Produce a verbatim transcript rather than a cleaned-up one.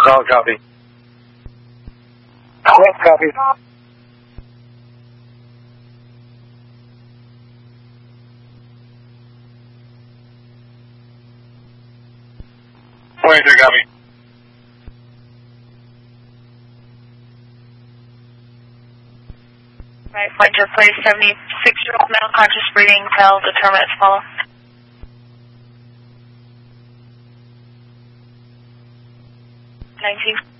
Solid copy. Yes, copy. twenty-three, copy. Right, flight to place, seventy-six-year-old male, conscious breathing, tell, determine as follow. nineteen.